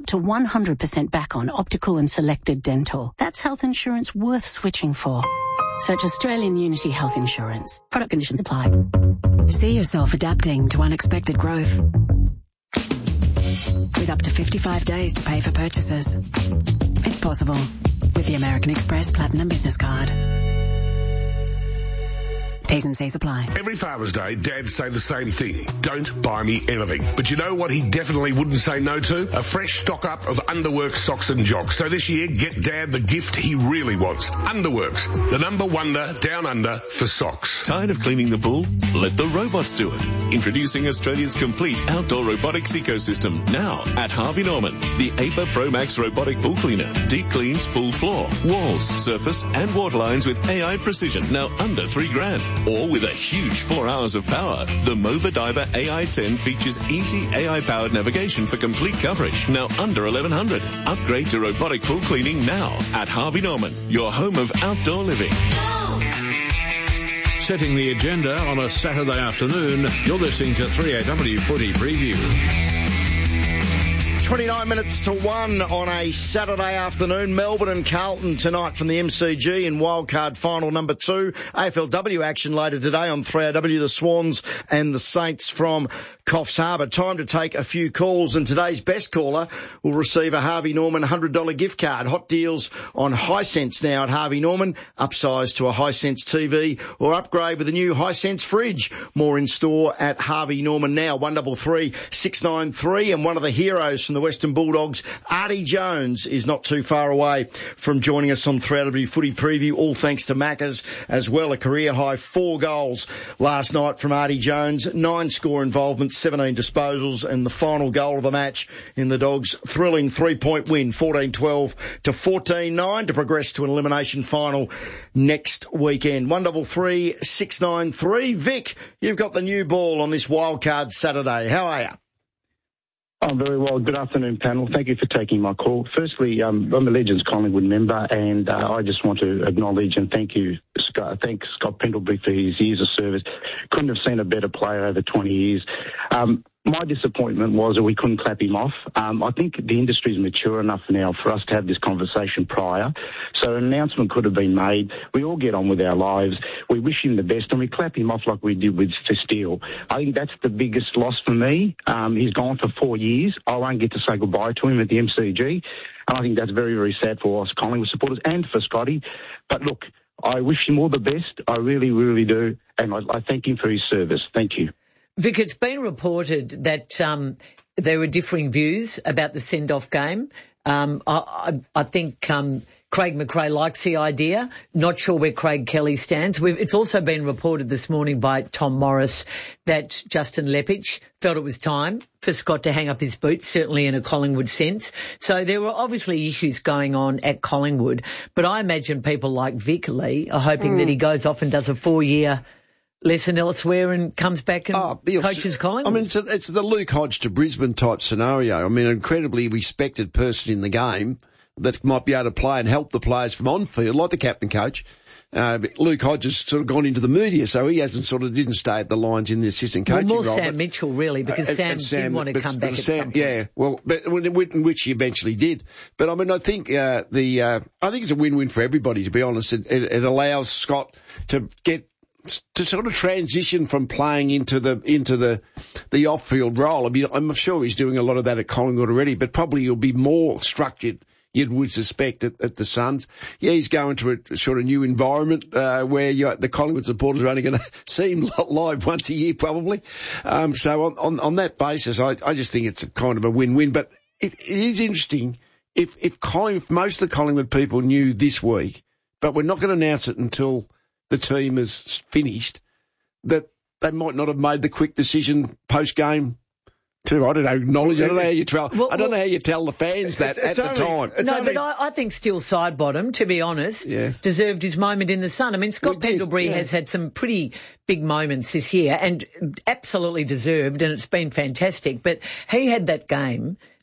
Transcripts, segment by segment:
to 100% back on optical and selected dental. That's health insurance worth switching for. Search Australian Unity Health Insurance. Product conditions apply. See yourself adapting to unexpected growth. With up to 55 days to pay for purchases. It's possible with the American Express Platinum Business Card. T's and C's apply. Every Father's Day, dads say the same thing. Don't buy me anything. But you know what he definitely wouldn't say no to? A fresh stock-up of Underworks socks and jocks. So this year, get Dad the gift he really wants. Underworks, the number wonder down under for socks. Tired of cleaning the pool? Let the robots do it. Introducing Australia's complete outdoor robotics ecosystem. Now at Harvey Norman. The APA Pro Max robotic pool cleaner. Deep cleans pool floor, walls, surface and water lines with AI precision. Now under $3,000. Or with a huge 4 hours of power. The Mova Diver AI-10 features easy AI-powered navigation for complete coverage. Now under $1,100. Upgrade to robotic pool cleaning now at Harvey Norman, your home of outdoor living. Setting the agenda on a Saturday afternoon, you're listening to 3AW Footy Preview. 29 minutes to 1 on a Saturday afternoon. Melbourne and Carlton tonight from the MCG in wildcard final number 2. AFLW action later today on 3AW, the Swans and the Saints from Coffs Harbour. Time to take a few calls, and today's best caller will receive a Harvey Norman $100 gift card. Hot deals on Hisense now at Harvey Norman. Upsize to a Hisense TV or upgrade with a new Hisense fridge. More in store at Harvey Norman now. 133 693, and one of the heroes from the Western Bulldogs, Artie Jones, is not too far away from joining us on 3AW Footy Preview, all thanks to Maccas as well. A career-high 4 goals last night from Artie Jones, 9 score involvements, 17 disposals, and the final goal of the match in the Dogs' thrilling 3-point win, 14-12 to 14-9, to progress to an elimination final next weekend. 133 693. Vic, you've got the new ball on this wildcard Saturday. How are you? Oh, very well. Good afternoon, panel. Thank you for taking my call. Firstly, I'm a Legends Collingwood member, and I just want to acknowledge and thank Scott Pendlebury for his years of service. Couldn't have seen a better player over 20 years. My disappointment was that we couldn't clap him off. I think the industry is mature enough now for us to have this conversation prior. So an announcement could have been made. We all get on with our lives. We wish him the best, and we clap him off like we did with Steele. I think that's the biggest loss for me. He's gone for 4 years. I won't get to say goodbye to him at the MCG. And I think that's very, very sad for us Collingwood supporters and for Scotty. But look, I wish him all the best. I really, really do. And I thank him for his service. Thank you. Vic, it's been reported that there were differing views about the send-off game. I think Craig McRae likes the idea. Not sure where Craig Kelly stands. It's also been reported this morning by Tom Morris that Justin Leppich felt it was time for Scott to hang up his boots, certainly in a Collingwood sense. So there were obviously issues going on at Collingwood, but I imagine people like Vic Lee are hoping that he goes off and does a 4-year lesson elsewhere and comes back and coaches Collingwood. I mean, it's the Luke Hodge to Brisbane type scenario. I mean, an incredibly respected person in the game that might be able to play and help the players from on field, like the captain coach. Luke Hodge has sort of gone into the media, so he didn't stay at the Lions in the assistant coaching role. More Sam Mitchell, really, because Sam didn't want to come back at some point. Yeah, well, but which he eventually did. But I mean, I think I think it's a win-win for everybody, to be honest. It allows Scott to sort of transition from playing into the off-field role. I mean, I'm sure he's doing a lot of that at Collingwood already, but probably he'll be more structured, you would suspect, at the Suns. Yeah, he's going to a sort of new environment where the Collingwood supporters are only going to see him live once a year, probably. So on that basis, I just think it's a kind of a win-win. But it is interesting if most of the Collingwood people knew this week, but we're not going to announce it until the team is finished, that they might not have made the quick decision post-game to, I don't know, acknowledge. I don't know how you tell. I don't know how you tell the fans that at the time. No, but I think Steele Sidebottom, to be honest, deserved his moment in the sun. I mean, Scott Pendlebury has had some pretty big moments this year, and absolutely deserved, and it's been fantastic. But he had that game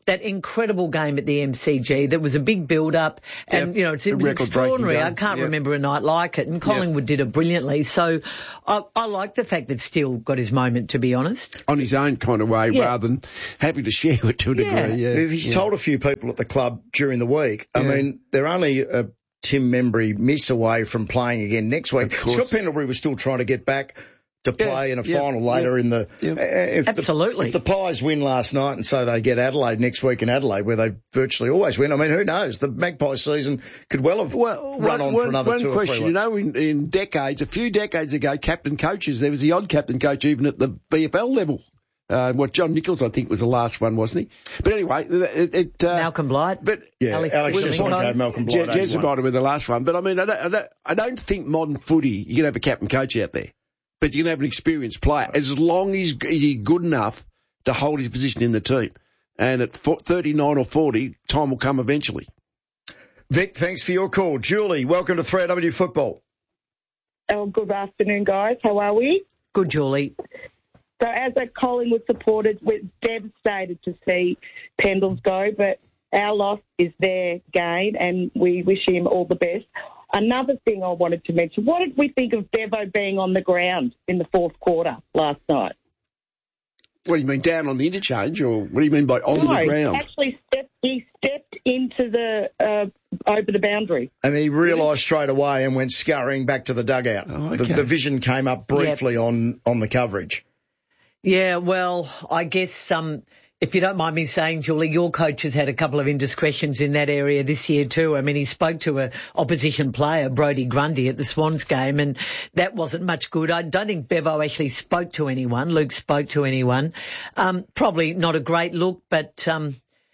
that incredible game at the MCG. There was a big build-up, and, it was extraordinary. I can't remember a night like it, and Collingwood did it brilliantly. So I like the fact that Steele got his moment, to be honest. On his own kind of way, rather than having to share it to a degree. Yeah. He's told a few people at the club during the week. I mean, they're only a Tim Membry miss away from playing again next week. Scott Pendlebury was still trying to get back to play in a final later in the... Absolutely. If the Pies win last night and so they get Adelaide next week in Adelaide, where they virtually always win, I mean, who knows? The Magpies season could well have run on for another 2 or 3 weeks. One question, in decades, a few decades ago, captain coaches, there was the odd captain coach even at the VFL level. John Nichols, I think, was the last one, wasn't he? But anyway, Malcolm Blight. But Alex Malcolm Blight. Jezebel were the last one. But I mean, I don't think modern footy you can have a captain coach out there, but you can have an experienced player as long as he's good enough to hold his position in the team. And at 39 or 40, time will come eventually. Vic, thanks for your call. Julie, welcome to 3AW Football. Oh, good afternoon, guys. How are we? Good, Julie. So as a Collingwood supporter, we're devastated to see Pendles go, but our loss is their gain, and we wish him all the best. Another thing I wanted to mention, what did we think of Bevo being on the ground in the fourth quarter last night? What do you mean, down on the interchange, or what do you mean by on the ground? Actually, he stepped into the over the boundary. And he realised straight away and went scurrying back to the dugout. Oh, okay. The vision came up briefly on the coverage. Yeah, well, I guess if you don't mind me saying, Julie, your coach has had a couple of indiscretions in that area this year too. I mean, he spoke to an opposition player, Brodie Grundy, at the Swans game, and that wasn't much good. I don't think Bevo actually spoke to anyone. Luke spoke to anyone. Probably not a great look, but, I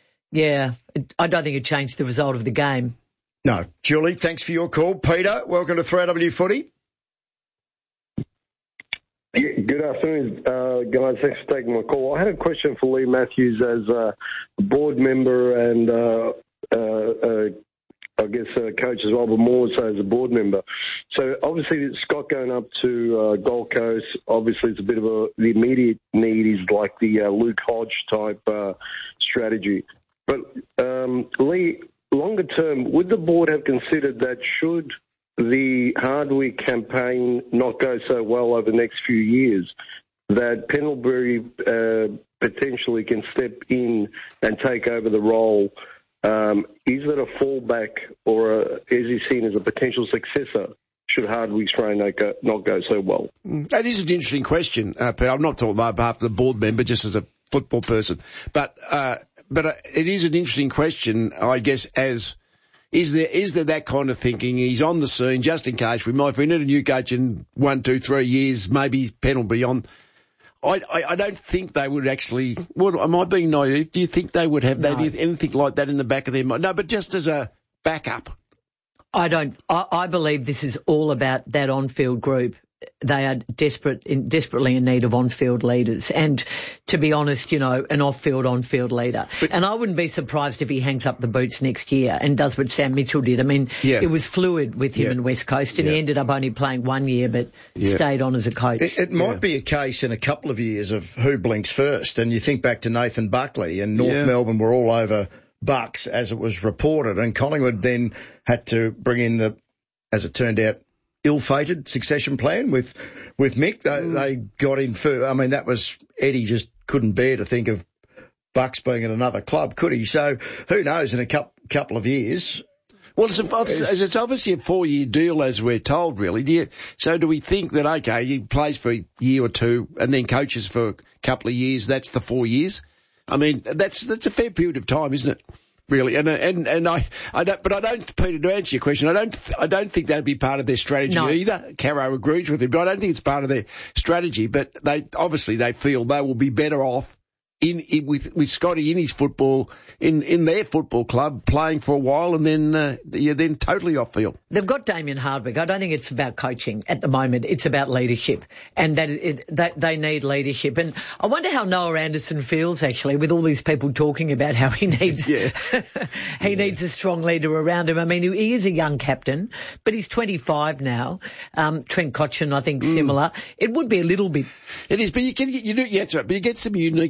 don't think it changed the result of the game. No. Julie, thanks for your call. Peter, welcome to 3AW Footy. Good afternoon, guys. Thanks for taking my call. I had a question for Lee Matthews as a board member and I guess coach as well, but more so as a board member. So obviously Scott going up to Gold Coast, obviously it's a bit of the immediate need is like the Luke Hodge type strategy. But Lee, longer term, would the board have considered that should the Hardwick campaign not go so well over the next few years, that Pendlebury potentially can step in and take over the role? Is it a fallback, or is he seen as a potential successor should Hardwick's reign not go so well? That is an interesting question, Peter. I'm not talking about behalf of the board member, just as a football person. But it is an interesting question, I guess, as... Is there that kind of thinking? He's on the scene just in case we might. If we need a new coach in 1, 2, 3 years, maybe Pendlebury on. I don't think they would actually. What, am I being naive? Do you think they would have anything like that in the back of their mind? No, but just as a backup. I don't. I believe this is all about that on-field group. They are desperately in need of on-field leaders. And to be honest, an off-field, on-field leader. And I wouldn't be surprised if he hangs up the boots next year and does what Sam Mitchell did. I mean, it was fluid with him and West Coast, and he ended up only playing 1 year, but stayed on as a coach. It might be a case in a couple of years of who blinks first. And you think back to Nathan Buckley, and North Melbourne were all over Bucks, as it was reported. And Collingwood then had to bring in as it turned out, ill-fated succession plan with Mick. They got in first. I mean, that was Eddie just couldn't bear to think of Bucks being at another club, could he? So who knows in a couple of years. Well, it's obviously a 4-year deal, as we're told, really. So do we think that, okay, he plays for a year or two and then coaches for a couple of years, that's the 4 years? I mean, that's a fair period of time, isn't it? Really, and I don't, Peter, to answer your question, I don't think that'd be part of their strategy either. Caro agrees with him, but I don't think it's part of their strategy. But they feel they will be better off with Scotty in his football, in their football club, playing for a while, and then totally off field. They've got Damien Hardwick. I don't think it's about coaching at the moment. It's about leadership, and that they need leadership. And I wonder how Noah Anderson feels actually, with all these people talking about how he needs needs a strong leader around him. I mean, he is a young captain, but he's 25 now. Trent Cotchin, I think, similar. It would be a little bit. It is, but you get some unique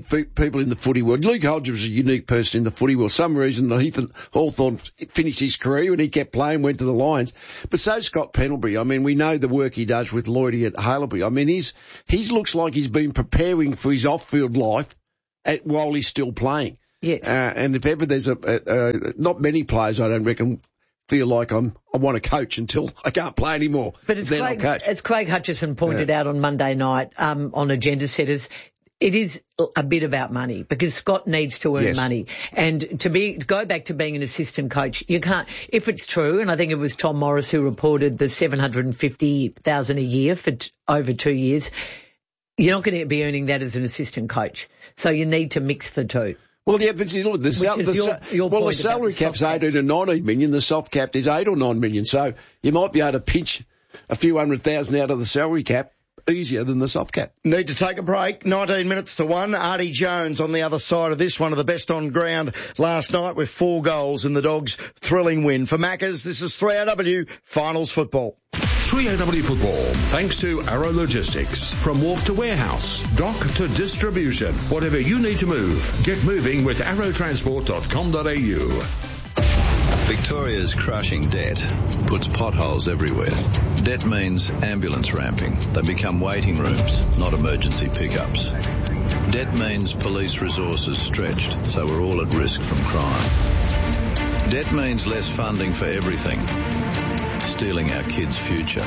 people in the footy world. Luke Hodges was a unique person in the footy world. For some reason, Ethan Hawthorn finished his career and he kept playing, went to the Lions. But so Scott Pendlebury. I mean, we know the work he does with Lloydie at Halebury. I mean, he looks like he's been preparing for his off-field life while he's still playing. Yes. And if ever there's not many players, I don't reckon, feel like I want to coach until I can't play anymore. But as Craig Hutchison pointed out on Monday night on Agenda Setters, it is a bit about money because Scott needs to earn money. And to go back to being an assistant coach, you can't, if it's true, and I think it was Tom Morris who reported the $750,000 a year for over 2 years, you're not going to be earning that as an assistant coach. So you need to mix the two. Well, yeah, but look, the salary cap's 18 to 19 million. The soft cap is 8 or 9 million. So you might be able to pinch a few $100,000 out of the salary cap easier than the soft cap. Need to take a break. 19 minutes to 1. Artie Jones on the other side of this, one of the best on ground last night with 4 goals in the Dogs' thrilling win. For Maccas, this is 3AW Finals Football. 3AW Football, thanks to Arrow Logistics. From wharf to warehouse, dock to distribution, whatever you need to move, get moving with arrowtransport.com.au. Victoria's crushing debt puts potholes everywhere. Debt means ambulance ramping. They become waiting rooms, not emergency pickups. Debt means police resources stretched, so we're all at risk from crime. Debt means less funding for everything, stealing our kids' future.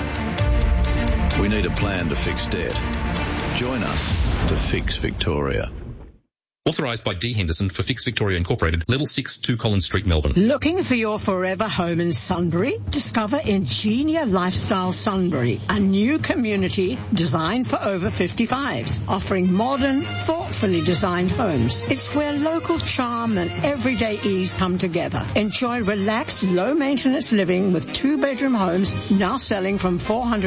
We need a plan to fix debt. Join us to fix Victoria. Authorised by D. Henderson for Fix Victoria Incorporated, Level 6, 2 Collins Street, Melbourne. Looking for your forever home in Sunbury? Discover Ingenia Lifestyle Sunbury, a new community designed for over 55s, offering modern, thoughtfully designed homes. It's where local charm and everyday ease come together. Enjoy relaxed, low-maintenance living with 2-bedroom homes now selling from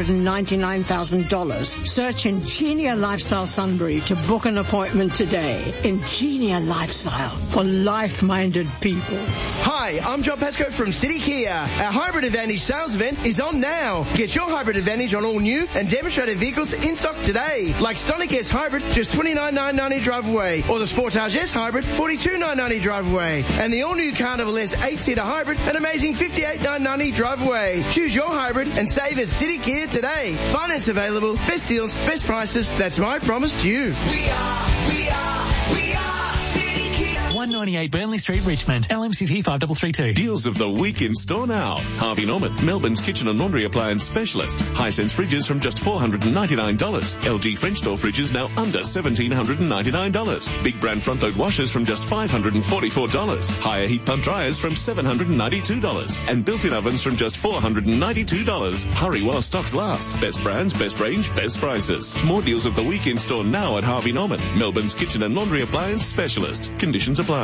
$499,000. Search Ingenia Lifestyle Sunbury to book an appointment today. Ingenia Lifestyle for life-minded people. Hi, I'm John Pascoe from City Kia. Our Hybrid Advantage sales event is on now. Get your Hybrid Advantage on all new and demonstrated vehicles in stock today. Like Stonic S Hybrid, just $29,990 drive away. Or the Sportage S Hybrid, $42,990 drive away. And the all-new Carnival S 8-seater Hybrid, an amazing $58,990 drive away. Choose your hybrid and save at City Kia today. Finance available, best deals, best prices. That's my promise to you. We are 198 Burnley Street, Richmond. LMCT 5332. Deals of the week in store now. Harvey Norman, Melbourne's kitchen and laundry appliance specialist. Hisense fridges from just $499. LG French door fridges now under $1,799. Big brand front load washers from just $544. Higher heat pump dryers from $792. And built-in ovens from just $492. Hurry while stocks last. Best brands, best range, best prices. More deals of the week in store now at Harvey Norman, Melbourne's kitchen and laundry appliance specialist. Conditions apply.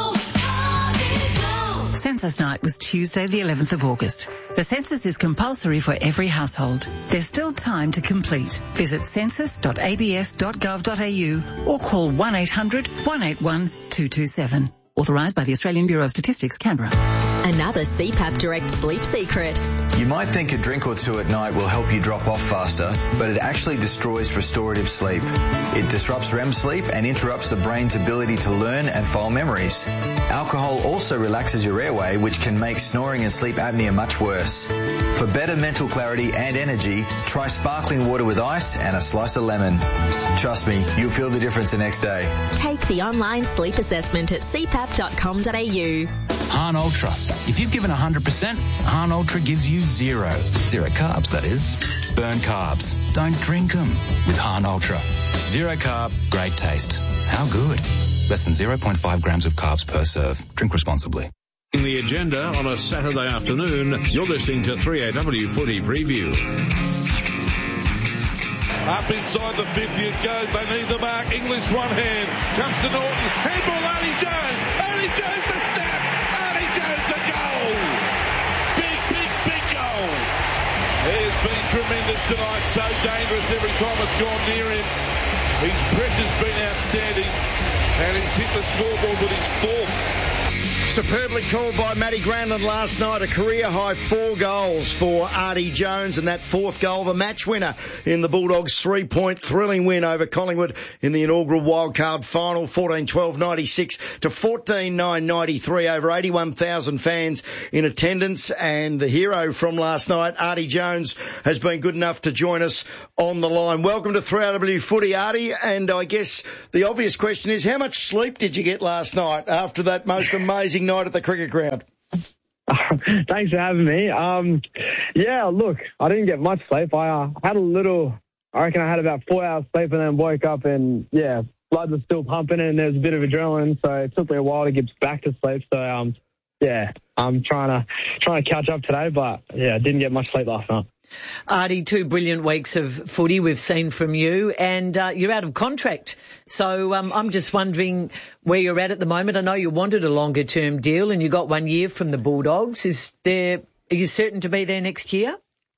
Census night was Tuesday the 11th of August. The census is compulsory for every household. There's still time to complete. Visit census.abs.gov.au or call 1-800-181-227. Authorised by the Australian Bureau of Statistics, Canberra. Another CPAP Direct sleep secret. You might think a drink or two at night will help you drop off faster, but it actually destroys restorative sleep. It disrupts REM sleep and interrupts the brain's ability to learn and file memories. Alcohol also relaxes your airway, which can make snoring and sleep apnea much worse. For better mental clarity and energy, try sparkling water with ice and a slice of lemon. Trust me, you'll feel the difference the next day. Take the online sleep assessment at cpap.com.au. Hahn Ultra. If you've given 100%, Hahn Ultra gives you zero. Zero carbs, that is. Burn carbs. Don't drink them with Hahn Ultra. Zero carb, great taste. How good? Less than 0.5 grams of carbs per serve. Drink responsibly. In the agenda on a Saturday afternoon, you're listening to 3AW Footy Preview. Up inside the 50 it goes. They need the mark. English one hand. Comes to Norton. Handball, Artie Jones. Artie Jones the snap. Artie Jones the goal. Big goal. He's been tremendous tonight. So dangerous every time it's gone near him. His pressure's been outstanding. And he's hit the scoreboard with his fourth. Superbly called by Matty Granlund last night. A career-high 4 goals for Artie Jones, and that 4th goal, the match winner in the Bulldogs' 3-point thrilling win over Collingwood in the inaugural wildcard final, 14-12-96 to 14-9-93, over 81,000 fans in attendance. And the hero from last night, Artie Jones, has been good enough to join us on the line. Welcome to 3RW Footy, Artie. And I guess the obvious question is, how much sleep did you get last night after that most amazing night at the cricket ground? Thanks for having me. Yeah, look, I didn't get much sleep. I had I reckon I had about 4 hours sleep and then woke up and, yeah, blood was still pumping and there was a bit of adrenaline, so it took me a while to get back to sleep. So, yeah, I'm trying to catch up today, but, yeah, didn't get much sleep last night. Artie, 2 brilliant weeks of footy we've seen from you, and you're out of contract. So I'm just wondering where you're at the moment. I know you wanted a longer-term deal and you got 1 year from the Bulldogs. Are you certain to be there next year?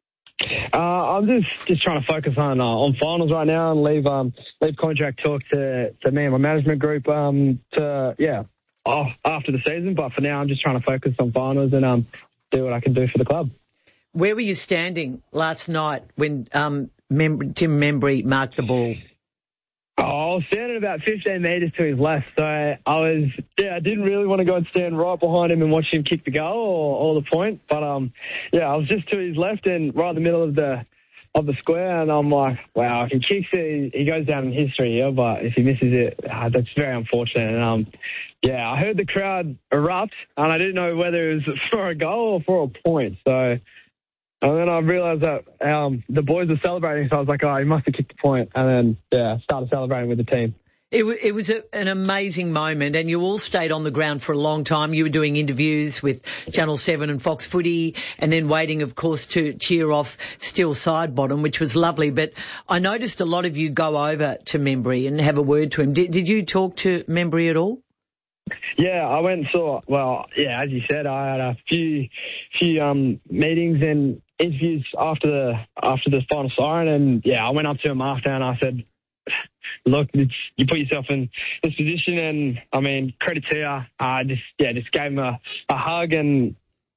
I'm just trying to focus on finals right now and leave contract talk to me and my management group after the season. But for now, I'm just trying to focus on finals and do what I can do for the club. Where were you standing last night when Tim Membry marked the ball? Oh, I was standing about 15 metres to his left, so I didn't really want to go and stand right behind him and watch him kick the goal or the point, but I was just to his left and right in the middle of the square, and I'm like, wow, if he kicks it, he goes down in history here, but if he misses it, that's very unfortunate. And I heard the crowd erupt, and I didn't know whether it was for a goal or for a point, so. And then I realised that the boys were celebrating, so I was like, oh, he must have kicked the point. And then, started celebrating with the team. It was an amazing moment, and you all stayed on the ground for a long time. You were doing interviews with Channel 7 and Fox Footy, and then waiting, of course, to cheer off Steele Sidebottom, which was lovely. But I noticed a lot of you go over to Membry and have a word to him. Did you talk to Membry at all? Yeah, I went and saw, as you said, I had a few meetings and interviews after the final siren, and I went up to him after and I said, look, you put yourself in this position, and I mean, credit to you. I just gave him a hug, and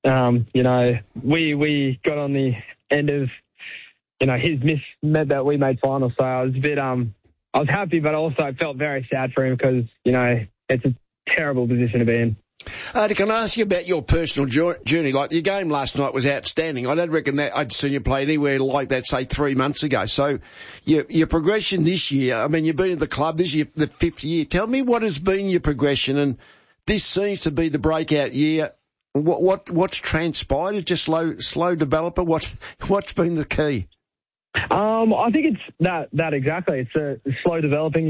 we got on the end of his miss meant that we made finals, so I was a bit I was happy, but also I felt very sad for him because it's a terrible position to be in. Can I ask you about your personal journey? Like, your game last night was outstanding. I don't reckon that I'd seen you play anywhere like that, say, 3 months ago. So your progression this year, I mean, you've been at the club this year, the 5th year. Tell me what has been your progression, and this seems to be the breakout year. What's transpired? It's just slow developer. What's been the key? I think it's that exactly. It's a slow developing,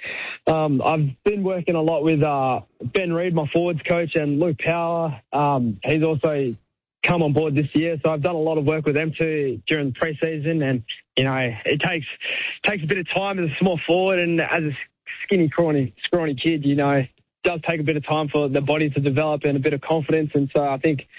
I've been working a lot with Ben Reid, my forwards coach, and Luke Power. He's also come on board this year, so I've done a lot of work with them too during the pre-season, and, it takes a bit of time as a small forward and as a skinny, scrawny kid, it does take a bit of time for the body to develop and a bit of confidence, and so I think,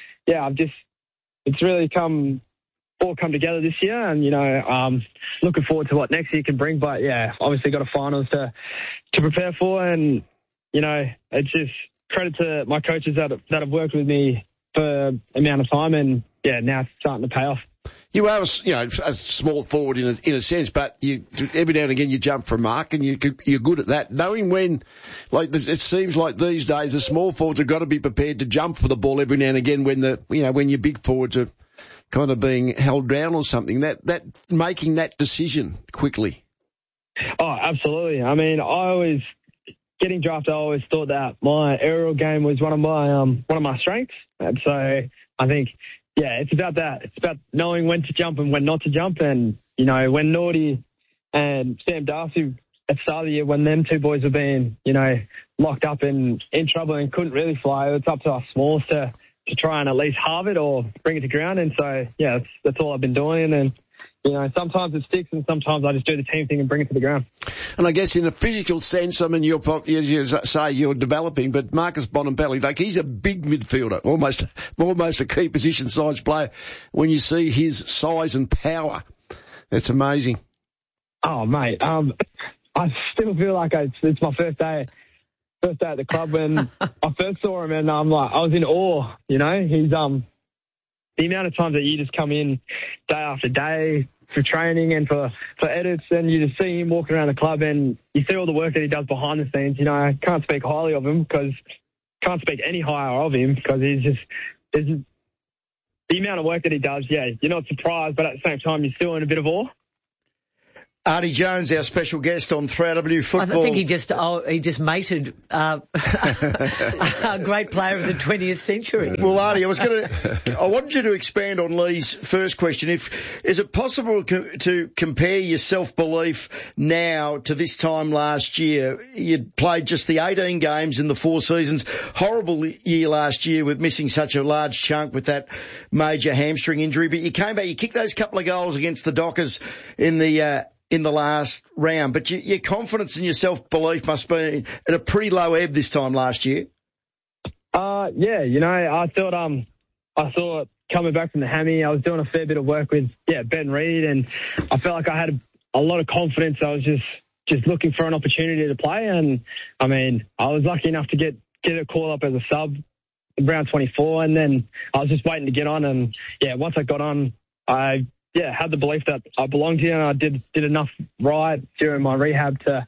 it's really all come together this year, and looking forward to what next year can bring. But obviously got a finals to prepare for, and it's just credit to my coaches that have worked with me for an amount of time, and now it's starting to pay off. You are, a small forward in a sense, but every now and again you jump for a mark, and you're good at that. Knowing when, it seems like these days the small forwards have got to be prepared to jump for the ball every now and again when when your big forwards are kind of being held down or something, that making that decision quickly. Oh, absolutely. I mean, getting drafted, I always thought that my aerial game was one of my strengths. And so I think, it's about that. It's about knowing when to jump and when not to jump. And, when Nordy and Sam Darcy at the start of the year, when them two boys were being, locked up and in trouble and couldn't really fly, it's up to us smalls to try and at least halve it or bring it to ground. And so, that's all I've been doing. And, sometimes it sticks and sometimes I just do the team thing and bring it to the ground. And I guess in a physical sense, I mean, as you say, you're developing, but Marcus Bontempelli, he's a big midfielder, almost a key position size player. When you see his size and power, it's amazing. Oh, mate, I still feel like it's my first day first day at the club when I first saw him, and I'm like, I was in awe. You know, he's the amount of times that you just come in day after day for training and for edits, and you just see him walking around the club, and you see all the work that he does behind the scenes. You know, I can't speak highly of him can't speak any higher of him because he's just the amount of work that he does. Yeah, you're not surprised, but at the same time, you're still in a bit of awe. Artie Jones, our special guest on 3AW Football. I think he just mated a great player of the 20th century. Well, Artie, I wanted you to expand on Lee's first question. Is it possible to compare your self-belief now to this time last year? You'd played just the 18 games in the 4 seasons. Horrible year last year with missing such a large chunk with that major hamstring injury. But you came back, you kicked those couple of goals against the Dockers in the last round, but your confidence and your self-belief must be at a pretty low ebb this time last year. Yeah, you know, I thought coming back from the hammy, I was doing a fair bit of work with, Ben Reid, and I felt like I had a lot of confidence. I was just looking for an opportunity to play, and I mean, I was lucky enough to get a call up as a sub in round 24, and then I was just waiting to get on, and once I got on, I had the belief that I belonged here, and I did enough right during my rehab to,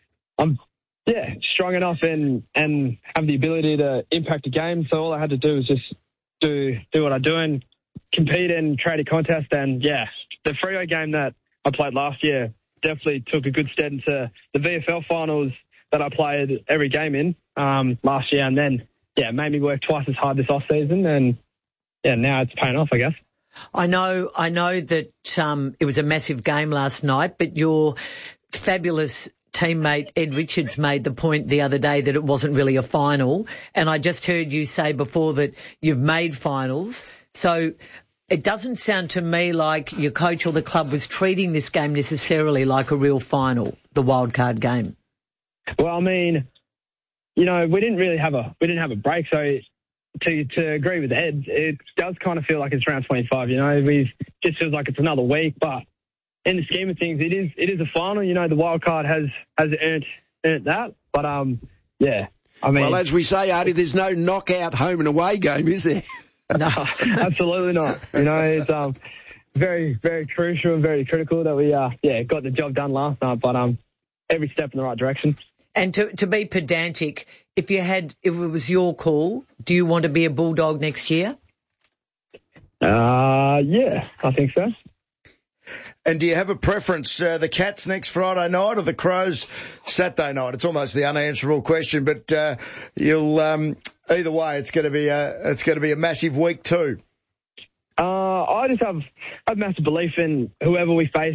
strong enough and have the ability to impact a game. So all I had to do was just do what I do and compete in tradie contest. And the Freo game that I played last year definitely took a good step into the VFL finals that I played every game in last year, and then made me work twice as hard this off season, and now it's paying off, I guess. I know that it was a massive game last night, but your fabulous teammate Ed Richards made the point the other day that it wasn't really a final, and I just heard you say before that you've made finals. So it doesn't sound to me like your coach or the club was treating this game necessarily like a real final, the wildcard game. Well, I mean, you know, we didn't have a break, so to agree with Ed, it does kind of feel like it's round 25. You know, it just feels like it's another week, but in the scheme of things, it is a final. You know, the wild card has earned that, but I mean, well, as we say, Artie, there's no knockout home and away game, is there? No, absolutely not. You know, it's very, very crucial and very critical that we got the job done last night, but every step in the right direction. And to be pedantic, if it was your call, do you want to be a Bulldog next year? Yeah, I think so. And do you have a preference, the Cats next Friday night or the Crows Saturday night? It's almost the unanswerable question, but you'll either way, it's going to be a massive week too. I just have massive belief in whoever we face.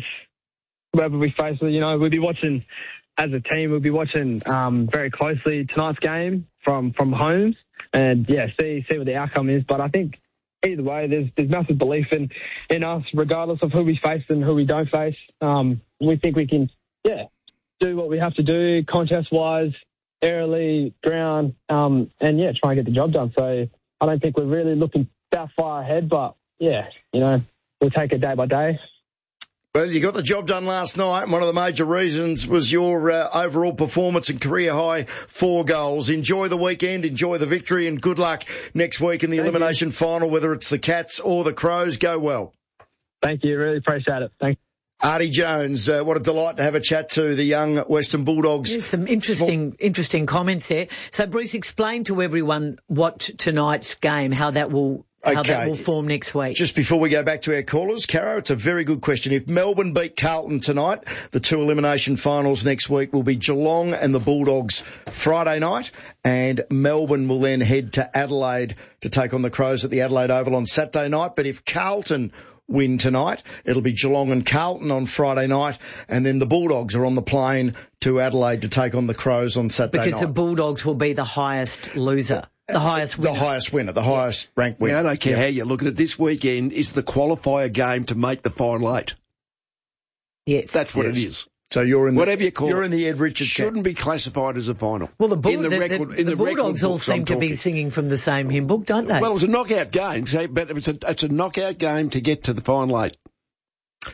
You know, we'll be watching as a team. We'll be watching very closely tonight's game from home, and see what the outcome is. But I think either way, there's massive belief in us, regardless of who we face and who we don't face. We think we can, do what we have to do, contest-wise, aerially, ground, and try and get the job done. So I don't think we're really looking that far ahead, but we'll take it day by day. Well, you got the job done last night, and one of the major reasons was your overall performance and career-high 4 goals. Enjoy the weekend, enjoy the victory, and good luck next week in the elimination final, whether it's the Cats or the Crows. Go well. Thank you. Really appreciate it. Thanks. Artie Jones, what a delight to have a chat to the young Western Bulldogs. There's some interesting comments there. So, Bruce, explain to everyone what tonight's game, how that will form next week. Just before we go back to our callers, Caro, it's a very good question. If Melbourne beat Carlton tonight, the 2 elimination finals next week will be Geelong and the Bulldogs Friday night, and Melbourne will then head to Adelaide to take on the Crows at the Adelaide Oval on Saturday night. But if Carlton win tonight, it'll be Geelong and Carlton on Friday night, and then the Bulldogs are on the plane to Adelaide to take on the Crows on Saturday night. Because the Bulldogs will be the highest loser. The highest winner. The highest ranked winner. I don't care how you look at it. This weekend is the qualifier game to make the final 8. Yes. That's what it is. So you're in whatever you call you're in the Ed Richards shouldn't be classified as a final. Well, the Bulldogs all seem to be singing from the same hymn book, don't they? Well, it was a knockout game, but it's a knockout game to get to the final 8.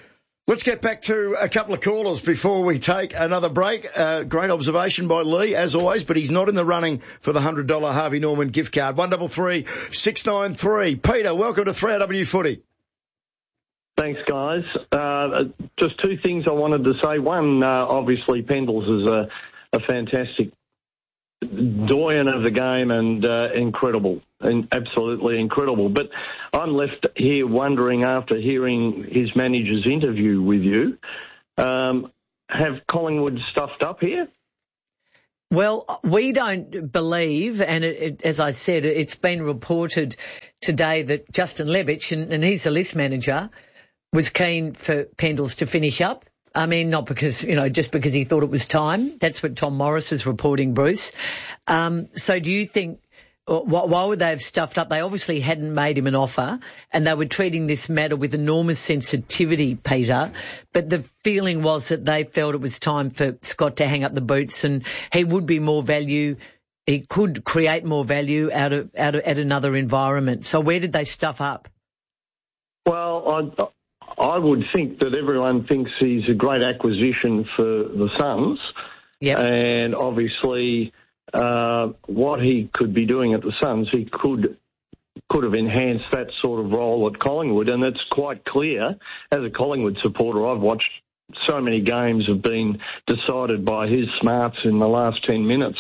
Let's get back to a couple of callers before we take another break. Great observation by Lee, as always, but he's not in the running for the $100 Harvey Norman gift card. 133 693. Peter, welcome to 3AW Footy. Thanks, guys. Just two things I wanted to say. One, obviously, Pendles is a fantastic doyen of the game and incredible, and absolutely incredible. But I'm left here wondering, after hearing his manager's interview with you, have Collingwood stuffed up here? Well, we don't believe, and as I said, it's been reported today that Justin Levitt, and he's the list manager, was keen for Pendles to finish up. I mean, not because, just because he thought it was time. That's what Tom Morris is reporting, Bruce. So do you think, why would they have stuffed up? They obviously hadn't made him an offer, and they were treating this matter with enormous sensitivity, Peter. But the feeling was that they felt it was time for Scott to hang up the boots, and he would be more value. He could create more value out of at another environment. So where did they stuff up? Well, I would think that everyone thinks he's a great acquisition for the Suns. Yep. And obviously, what he could be doing at the Suns, he could have enhanced that sort of role at Collingwood. And it's quite clear, as a Collingwood supporter, I've watched so many games have been decided by his smarts in the last 10 minutes.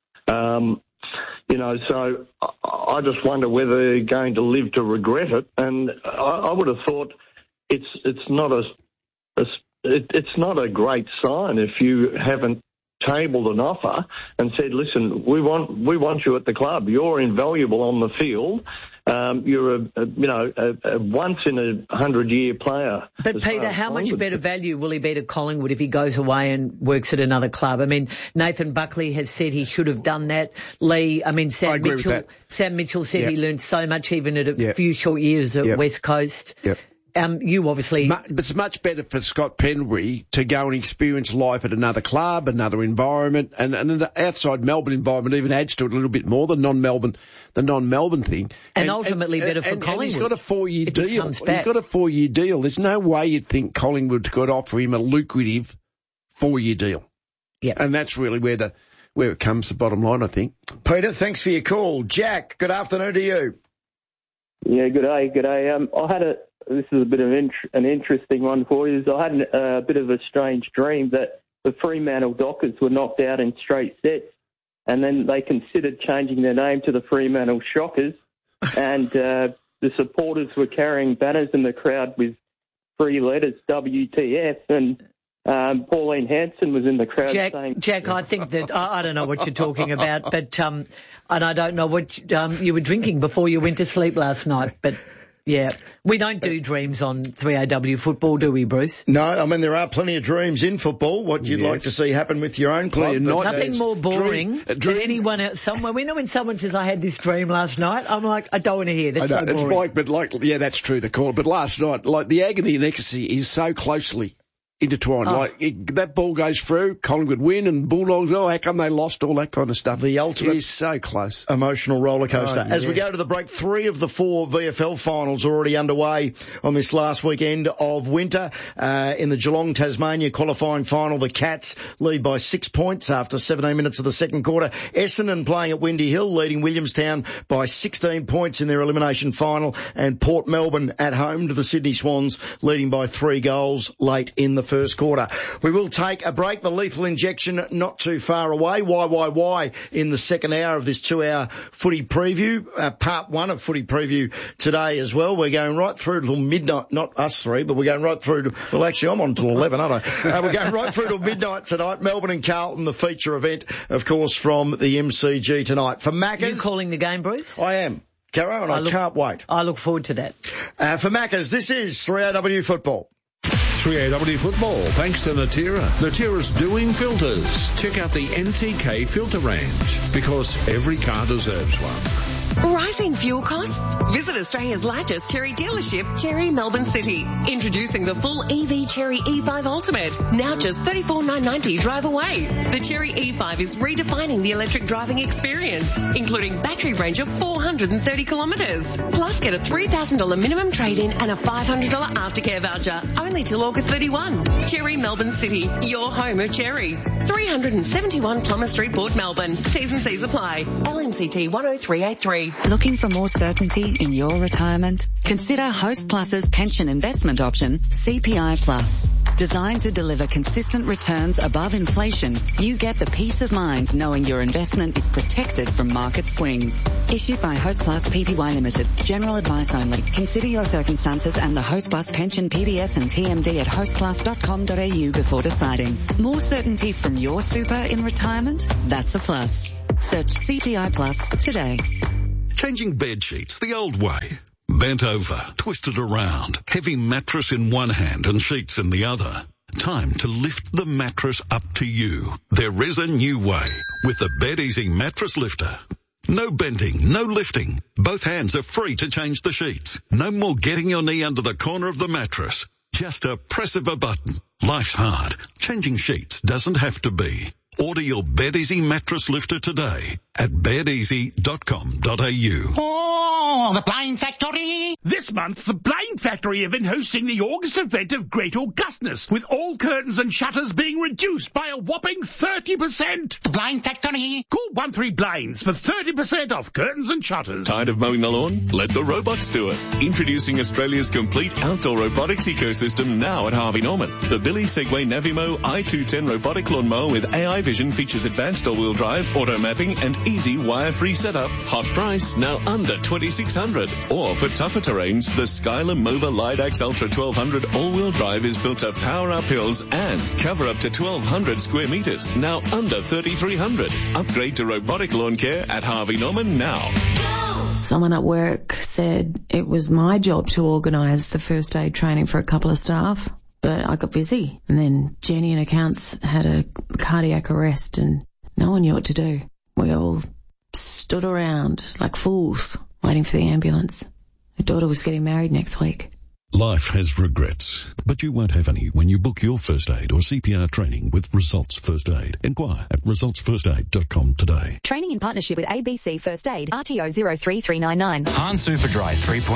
So I just wonder whether they're going to live to regret it. And I would have thought, it's not a great sign if you haven't tabled an offer and said, listen, we want you at the club. You're invaluable on the field. You're a once in a 100-year player. But Peter, how much better value will he be to Collingwood if he goes away and works at another club? I mean, Nathan Buckley has said he should have done that. Sam Mitchell said he learned so much even at a few short years at West Coast. Yep. You obviously... It's much better for Scott Pendlebury to go and experience life at another club, another environment, and the outside Melbourne environment even adds to it a little bit more, the non-Melbourne thing. And ultimately better for Collingwood. And he's got a 4-year deal. He's got a 4-year deal. There's no way you'd think Collingwood could offer him a lucrative 4-year deal. Yeah. And that's really where it comes to the bottom line, I think. Peter, thanks for your call. Jack, good afternoon to you. Yeah, good day. This is a bit of an interesting one for you. I had a bit of a strange dream that the Fremantle Dockers were knocked out in straight sets, and then they considered changing their name to the Fremantle Shockers, and the supporters were carrying banners in the crowd with 3 letters, WTF, and Pauline Hanson was in the crowd saying... Jack, I think that... I don't know what you're talking about, but and I don't know what you were drinking before you went to sleep last night, but... Yeah, we don't do dreams on 3AW football, do we, Bruce? No, I mean, there are plenty of dreams in football. What you'd like to see happen with your own club. Nothing more boring than anyone else somewhere. We know when someone says, I had this dream last night, I'm like, I don't want to hear. That's so boring. That's true, the call. But last night, the agony and ecstasy is so closely intertwined. That ball goes through, Collingwood win, and Bulldogs, how come they lost, all that kind of stuff. The ultimate is so close. Emotional roller coaster. As we go to the break, 3 of the 4 VFL finals are already underway on this last weekend of winter. In the Geelong Tasmania qualifying final, the Cats lead by 6 points after 17 minutes of the second quarter. Essendon playing at Windy Hill, leading Williamstown by 16 points in their elimination final, and Port Melbourne at home to the Sydney Swans, leading by 3 goals late in the first quarter. We will take a break. The Lethal Injection not too far away. Why in the second hour of this 2-hour footy preview. Part 1 of footy preview today as well. We're going right through till midnight. Not us 3, but we're going right through to... Well, actually, I'm on till 11, aren't I? We're going right through till midnight tonight. Melbourne and Carlton, the feature event, of course, from the MCG tonight. For Macca's... You calling the game, Bruce? I am. Caro, and I can't wait. I look forward to that. For Macca's, this is 3AW Football. 3AW Football, thanks to Natira. Natira's doing filters. Check out the NTK filter range, because every car deserves one. Rising fuel costs? Visit Australia's largest Cherry dealership, Cherry Melbourne City. Introducing the full EV Cherry E5 Ultimate. Now just $34,990 drive away. The Cherry E5 is redefining the electric driving experience, including battery range of 430 kilometres. Plus get a $3,000 minimum trade-in and a $500 aftercare voucher, only till August 31. Cherry Melbourne City, your home of Cherry. 371 Plummer Street, Port Melbourne. T's and C's apply. LMCT 10383. Looking for more certainty in your retirement? Consider Host Plus's pension investment option, CPI Plus. Designed to deliver consistent returns above inflation, you get the peace of mind knowing your investment is protected from market swings. Issued by Host Plus Pty Limited. General advice only. Consider your circumstances and the Host Plus pension PDS and TMD at hostplus.com.au before deciding. More certainty from your super in retirement? That's a plus. Search CPI Plus today. Changing bed sheets the old way. Bent over, twisted around, heavy mattress in one hand and sheets in the other. Time to lift the mattress up to you. There is a new way with the Bed Easy Mattress Lifter. No bending, no lifting. Both hands are free to change the sheets. No more getting your knee under the corner of the mattress. Just a press of a button. Life's hard. Changing sheets doesn't have to be. Order your Bed Easy Mattress Lifter today at bedeasy.com.au. Oh, the Blind Factory! This month, the Blind Factory have been hosting the August event of Great Augustness, with all curtains and shutters being reduced by a whopping 30%. The Blind Factory! Call 13Blinds for 30% off curtains and shutters. Tired of mowing the lawn? Let the robots do it. Introducing Australia's complete outdoor robotics ecosystem now at Harvey Norman. The Billy Segway Navimo i210 robotic lawnmower with AI vision features advanced all-wheel drive, auto mapping and easy wire-free setup. Hot price, now under $2,600. Or for tougher terrains, the Skyler Mova Lidax Ultra 1200 all-wheel drive is built to power up hills and cover up to 1,200 square metres, now under $3,300. Upgrade to robotic lawn care at Harvey Norman now. Someone at work said it was my job to organise the first aid training for a couple of staff, but I got busy. And then Jenny in accounts had a cardiac arrest and no one knew what to do. We all stood around like fools waiting for the ambulance. Her daughter was getting married next week. Life has regrets, but you won't have any when you book your first aid or CPR training with Results First Aid. Inquire at resultsfirstaid.com today. Training in partnership with ABC First Aid, RTO 03399. Han Superdry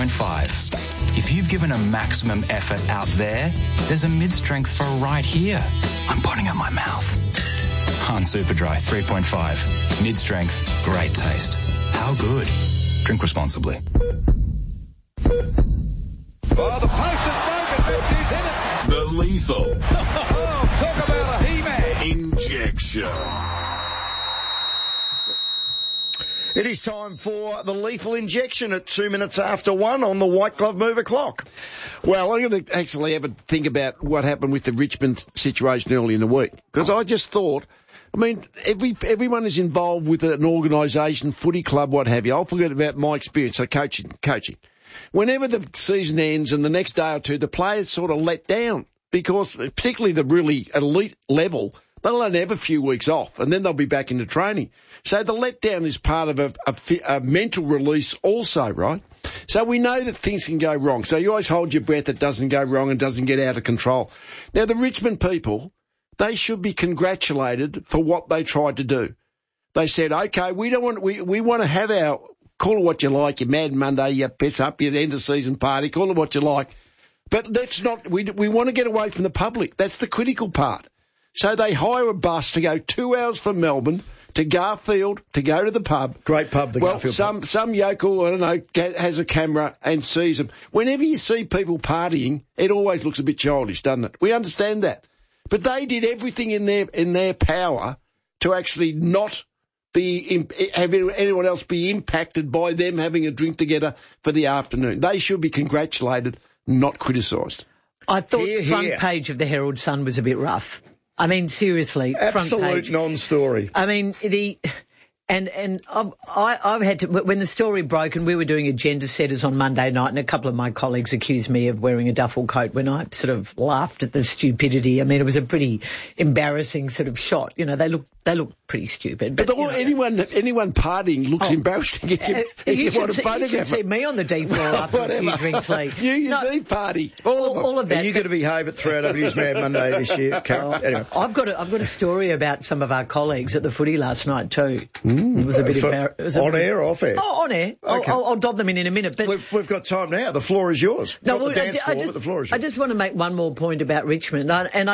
3.5. If you've given a maximum effort out there's a mid-strength for right here. I'm putting up my mouth. Han Superdry 3.5. Mid-strength, great taste. How good? Drink responsibly. Oh, the post is broken. He's in it. The lethal. Talk about a He-Man. Injection. It is time for the lethal injection at 2 minutes after 1 on the White Glove Mover clock. Well, I'm going to actually have a think about what happened with the Richmond situation early in the week. Because I just thought, I mean, everyone is involved with an organisation, footy club, what have you. I'll forget about my experience, so coaching. Whenever the season ends and the next day or two, the players sort of let down because particularly the really elite level, they'll only have a few weeks off and then they'll be back into training. So the letdown is part of a mental release also, right? So we know that things can go wrong. So you always hold your breath it doesn't go wrong and doesn't get out of control. Now, the Richmond people, they should be congratulated for what they tried to do. They said, okay, we want to have our, call it what you like, your Mad Monday, your piss up, your end of season party, call it what you like. But let's not, we want to get away from the public. That's the critical part. So they hire a bus to go 2 hours from Melbourne to Garfield to go to the pub. Great pub, the Garfield pub. Some yokel, I don't know, has a camera and sees them. Whenever you see people partying, it always looks a bit childish, doesn't it? We understand that. But they did everything in their power to actually not have anyone else be impacted by them having a drink together for the afternoon. They should be congratulated, not criticised. I thought front page of the Herald Sun was a bit rough. I mean, seriously, absolute front page. non-story. I mean, And I've had to, when the story broke and we were doing agenda setters on Monday night, and a couple of my colleagues accused me of wearing a duffel coat when I sort of laughed at the stupidity. I mean, it was a pretty embarrassing sort of shot. You know, they look pretty stupid. But anyone partying looks embarrassing. You can see me on the D floor after a few drinks late. You see party. All of that. Are you going to behave at 3AW's Mad Monday this year, Carol? Anyway. I've got a story about some of our colleagues at the footy last night too. It was a bit embarrassing. On air or off air? Oh, on air. Okay. I'll dob them in a minute. But we've got time now. The floor is yours. No, not the dance floor, but the floor is yours. I just want to make one more point about Richmond.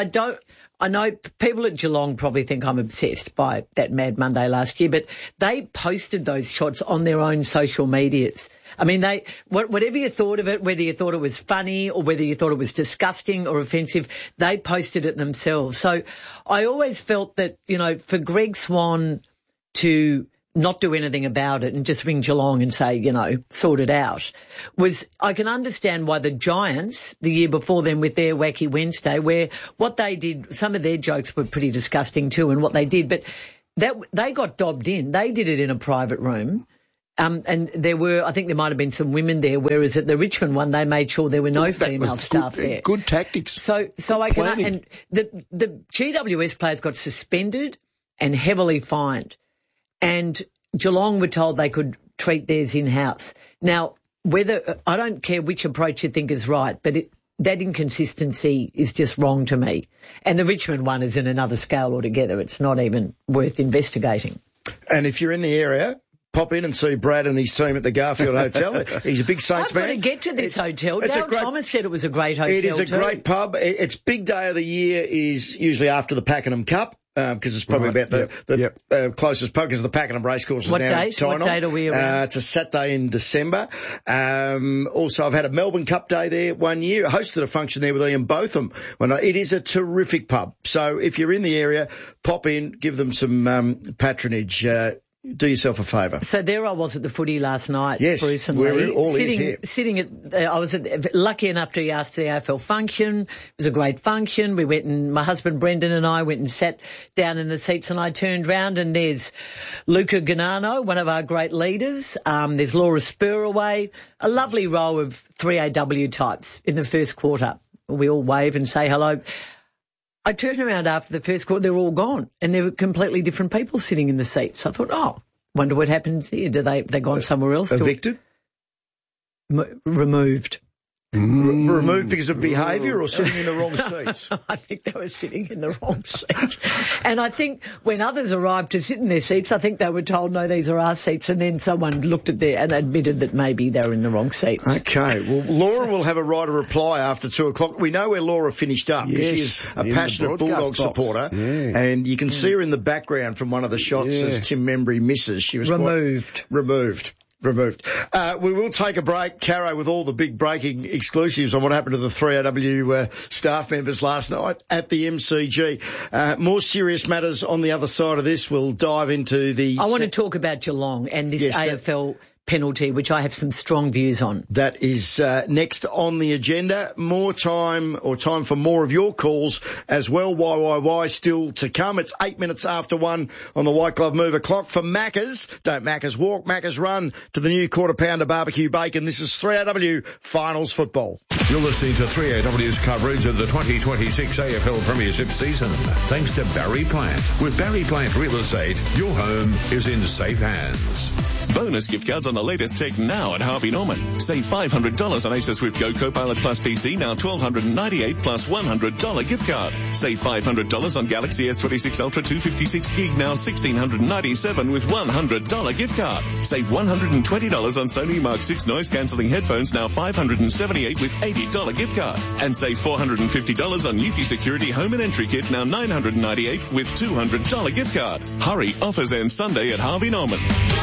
I know people at Geelong probably think I'm obsessed by that Mad Monday last year, but they posted those shots on their own social medias. I mean, whatever you thought of it, whether you thought it was funny or whether you thought it was disgusting or offensive, they posted it themselves. So I always felt that, you know, for Greg Swan to not do anything about it and just ring Geelong and say, you know, sort it out, I can understand why the Giants, the year before them with their Wacky Wednesday, where what they did, some of their jokes were pretty disgusting too, and what they did, but they got dobbed in. They did it in a private room. And I think there might have been some women there, whereas at the Richmond one, they made sure there were no female staff there. Good tactics. So I can, and the GWS players got suspended and heavily fined. And Geelong were told they could treat theirs in-house. Now, I don't care which approach you think is right, but that inconsistency is just wrong to me. And the Richmond one is in another scale altogether. It's not even worth investigating. And if you're in the area, pop in and see Brad and his team at the Garfield Hotel. He's a big Saints fan. I've got to get to this hotel. Dale Thomas said it was a great hotel. It is a great pub. Its big day of the year is usually after the Pakenham Cup. Because it's probably about the closest pub, because the Pakenham Racecourse is now in Tyne. What date are we around? It's a Saturday in December. Also, I've had a Melbourne Cup day there one year. I hosted a function there with Ian Botham. It is a terrific pub. So if you're in the area, pop in, give them some patronage. Do yourself a favour. So there I was at the footy last night, Bruce and we're Lee, all here. sitting at. I was lucky enough to be asked to the AFL function. It was a great function. We went and my husband Brendan and I went and sat down in the seats, and I turned round and there's Luca Ganano, one of our great leaders. There's Laura Spuraway, a lovely row of 3AW types in the first quarter. We all wave and say hello. I turned around after the first quarter, they were all gone, and there were completely different people sitting in the seats. I thought, wonder what happens here. They gone somewhere else? Evicted? Removed. Removed because of behaviour or sitting in the wrong seats? I think they were sitting in the wrong seats. And I think when others arrived to sit in their seats, I think they were told, no, these are our seats. And then someone looked at and admitted that maybe they were in the wrong seats. Okay. Well, Laura will have a right to reply after 2:00. We know where Laura finished up. Yes, she is a passionate Bulldog supporter. Yeah. And you can see her in the background from one of the shots as Tim Membry misses. She was removed. Removed. We will take a break, Caro, with all the big breaking exclusives on what happened to the 3AW staff members last night at the MCG. More serious matters on the other side of this. We'll dive into the... I want to talk about Geelong and this AFL penalty, which I have some strong views on. That is next on the agenda. Time for more of your calls as well. Why still to come. It's 8 minutes after 1 on the White Glove Mover clock. For Macca's, don't Macca's walk, Macca's run to the new quarter pounder barbecue bacon. This is 3AW Finals Football. You're listening to 3AW's coverage of the 2026 AFL Premiership season. Thanks to Barry Plant. With Barry Plant Real Estate, your home is in safe hands. Bonus gift cards on the latest tech now at Harvey Norman. Save $500 on Acer Swift Go Copilot Plus PC, now $1,298 plus $100 gift card. Save $500 on Galaxy S26 Ultra 256 gig, now $1,697 with $100 gift card. Save $120 on Sony Mark 6 noise cancelling headphones, now $578 with $80 gift card. And save $450 on Eufy Security Home and Entry Kit, now $998 with $200 gift card. Hurry, offers end Sunday at Harvey Norman.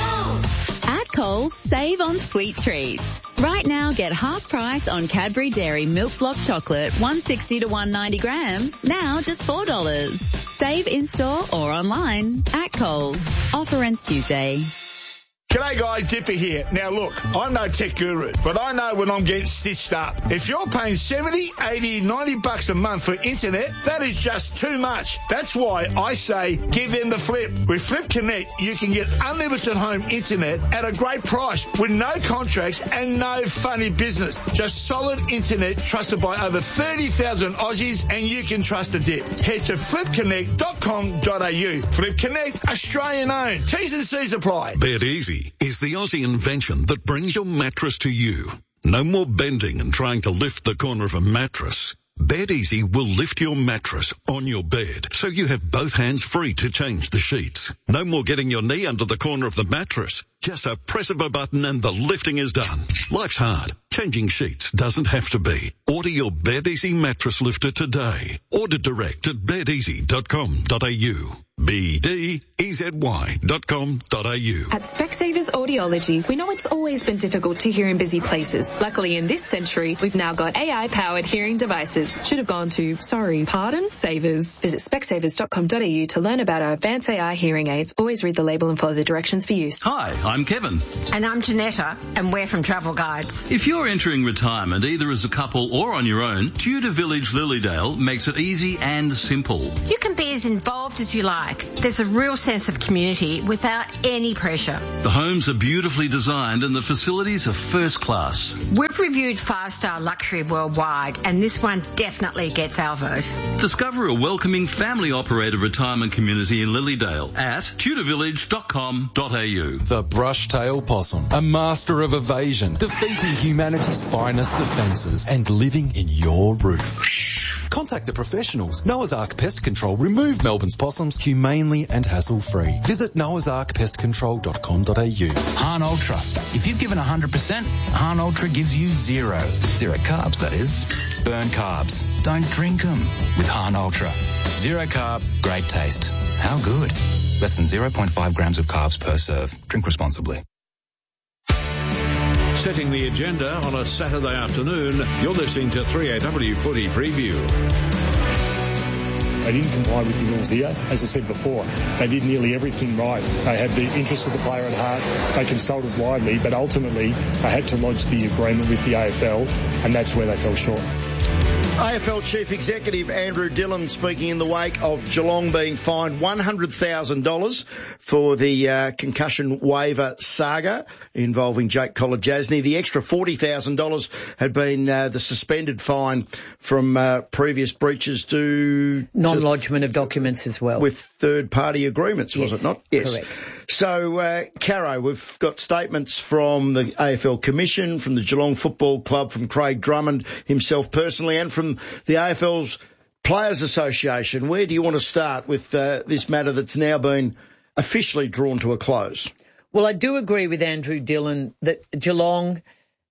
At Coles, save on sweet treats. Right now, get half price on Cadbury Dairy Milk Block Chocolate, 160 to 190 grams, now just $4. Save in-store or online at Coles. Offer ends Tuesday. G'day guys, Dipper here. Now look, I'm no tech guru, but I know when I'm getting stitched up. If you're paying 70, 80, 90 bucks a month for internet, that is just too much. That's why I say give them the Flip. With Flip Connect, you can get unlimited home internet at a great price with no contracts and no funny business. Just solid internet trusted by over 30,000 Aussies, and you can trust a dip. Head to flipconnect.com.au. Flip Connect, Australian owned. T's and C's apply. Bed Easy is the Aussie invention that brings your mattress to you. No more bending and trying to lift the corner of a mattress. Bed Easy will lift your mattress on your bed so you have both hands free to change the sheets. No more getting your knee under the corner of the mattress. Just a press of a button and the lifting is done. Life's hard. Changing sheets doesn't have to be. Order your Bed Easy mattress lifter today. Order direct at bedeasy.com.au. BDEZY.com.au. At Specsavers Audiology, we know it's always been difficult to hear in busy places. Luckily, in this century, we've now got AI-powered hearing devices. Should have gone to, Savers. Visit specsavers.com.au to learn about our advanced AI hearing aids. Always read the label and follow the directions for use. Hi, I'm Kevin. And I'm Janetta, and we're from Travel Guides. If you're entering retirement, either as a couple or on your own, Tudor Village Lilydale makes it easy and simple. You can be as involved as you like. There's a real sense of community without any pressure. The homes are beautifully designed and the facilities are first class. We've reviewed 5-star luxury worldwide, and this one definitely gets our vote. Discover a welcoming family-operated retirement community in Lilydale at tudorvillage.com.au. The brush-tailed possum, a master of evasion, defeating humanity's finest defences and living in your roof. Contact the professionals. Noah's Ark Pest Control remove Melbourne's possums humanely and hassle-free. Visit noahsarkpestcontrol.com.au. Han Ultra. If you've given 100%, Han Ultra gives you zero. Zero carbs, that is. Burn carbs. Don't drink them with Han Ultra. Zero carb, great taste. How good? Less than 0.5 grams of carbs per serve. Drink responsibly. Setting the agenda on a Saturday afternoon, you're listening to 3AW Footy Preview. They didn't comply with the rules here. As I said before, they did nearly everything right. They had the interest of the player at heart. They consulted widely, but ultimately they had to lodge the agreement with the AFL, and that's where they fell short. AFL Chief Executive Andrew Dillon speaking in the wake of Geelong being fined $100,000 for the concussion waiver saga involving Jake Kolodjasny. The extra $40,000 had been the suspended fine from previous breaches to non-lodgement of documents as well. With third-party agreements, was it not? Yes. Correct. So, Caro, we've got statements from the AFL Commission, from the Geelong Football Club, from Craig Drummond himself personally, and from the AFL's Players Association. Where do you want to start with this matter that's now been officially drawn to a close? Well, I do agree with Andrew Dillon that Geelong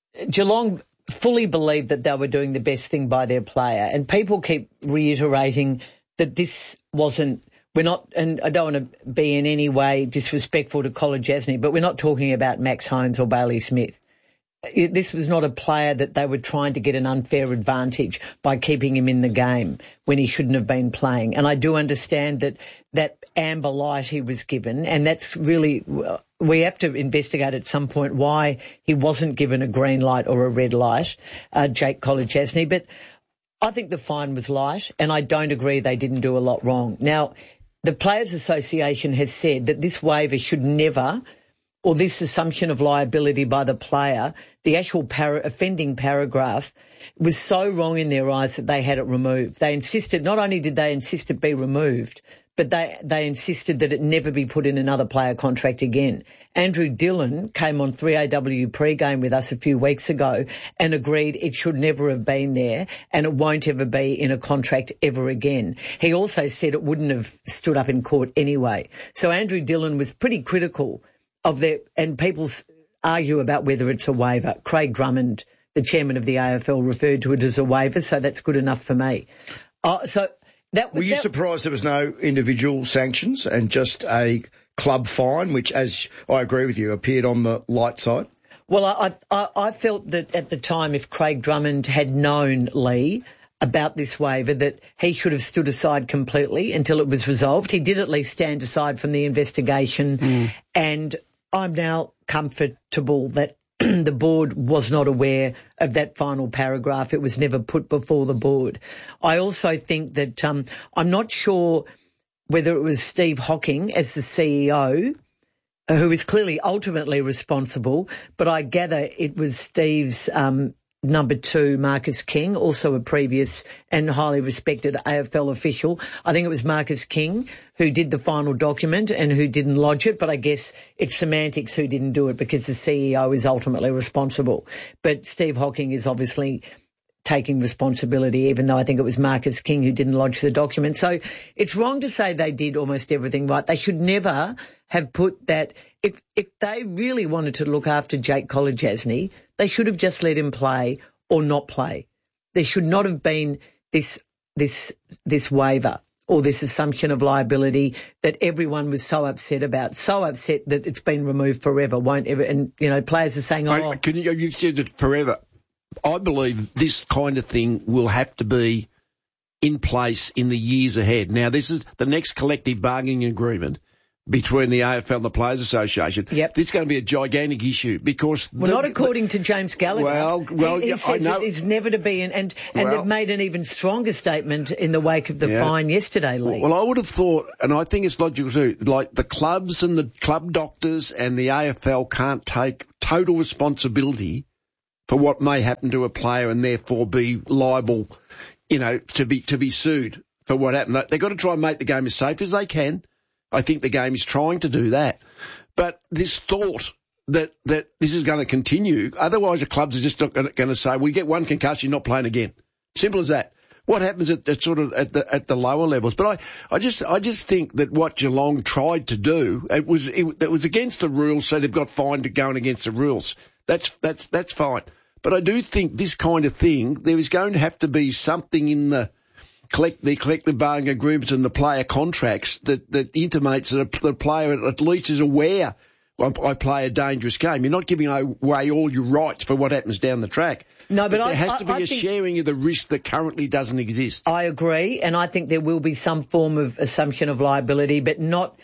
fully believed that they were doing the best thing by their player, and people keep reiterating that this wasn't. We're not, and I don't want to be in any way disrespectful to Kolodjasny, but we're not talking about Max Holmes or Bailey Smith. This was not a player that they were trying to get an unfair advantage by keeping him in the game when he shouldn't have been playing. And I do understand that amber light he was given, and that's really, we have to investigate at some point why he wasn't given a green light or a red light, Jake Kolodjasny. But I think the fine was light, and I don't agree they didn't do a lot wrong. Now, the Players Association has said that this waiver should never, or this assumption of liability by the player, the actual offending paragraph was so wrong in their eyes that they had it removed. They insisted, not only did they insist it be removed, but they insisted that it never be put in another player contract again. Andrew Dillon came on 3AW pre-game with us a few weeks ago and agreed it should never have been there and it won't ever be in a contract ever again. He also said it wouldn't have stood up in court anyway. So Andrew Dillon was pretty critical of and people argue about whether it's a waiver. Craig Drummond, the chairman of the AFL, referred to it as a waiver, so that's good enough for me. Were you surprised there was no individual sanctions and just a club fine, which, as I agree with you, appeared on the light side? Well, I felt that at the time, if Craig Drummond had known Lee about this waiver, that he should have stood aside completely until it was resolved. He did at least stand aside from the investigation and I'm now comfortable that the board was not aware of that final paragraph. It was never put before the board. I also think that I'm not sure whether it was Steve Hocking as the CEO, who is clearly ultimately responsible, but I gather it was Steve's number 2, Marcus King, also a previous and highly respected AFL official. I think it was Marcus King who did the final document and who didn't lodge it, but I guess it's semantics who didn't do it because the CEO is ultimately responsible. But Steve Hocking is obviously taking responsibility, even though I think it was Marcus King who didn't lodge the document. So it's wrong to say they did almost everything right. They should never have put that. If they really wanted to look after Jake Kolodjasny, they should have just let him play or not play. There should not have been this waiver or this assumption of liability that everyone was so upset about, so upset that it's been removed forever, won't ever. And, you know, players are saying, you've said it forever. I believe this kind of thing will have to be in place in the years ahead. Now, this is the next collective bargaining agreement between the AFL and the Players Association. Yep. This is going to be a gigantic issue because... Well, not according to James Gallagher. Well, he says I know. It is never to be, and they've made an even stronger statement in the wake of the fine yesterday, Lee. Well, I would have thought, and I think it's logical too, like the clubs and the club doctors and the AFL can't take total responsibility for what may happen to a player and therefore be liable, you know, to be sued for what happened. They've got to try and make the game as safe as they can. I think the game is trying to do that. But this thought that this is going to continue, otherwise the clubs are just not going to say, we get one concussion, not playing again. Simple as that. What happens at the lower levels? But I just think that what Geelong tried to do, it was against the rules, so they've got fined going against the rules. That's fine. But I do think this kind of thing, there is going to have to be something in the collective bargaining agreements and the player contracts that intimates that the player at least is aware, well, I play a dangerous game. You're not giving away all your rights for what happens down the track. No, but there has to be a sharing of the risk that currently doesn't exist. I agree, and I think there will be some form of assumption of liability, but not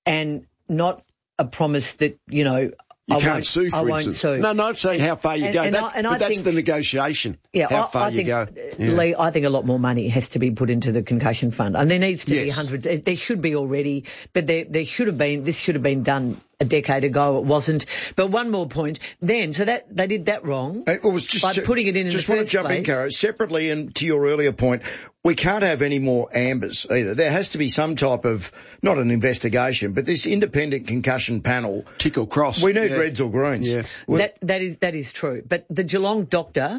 a promise that, you know, You can't sue, for instance. Sue. No, not saying how far you go. That's the negotiation. Yeah, how far you go. Lee, I think a lot more money has to be put into the concussion fund. And there needs to be hundreds. There should be already, but there should have been. This should have been done a decade ago. It wasn't. But one more point. So that they did that wrong by putting it in the first place. Just want to jump in, Caro, separately, and to your earlier point, we can't have any more ambers either. There has to be some type of, not an investigation, but this independent concussion panel. Tick or cross. We need reds or greens. Yeah. That is true. But the Geelong doctor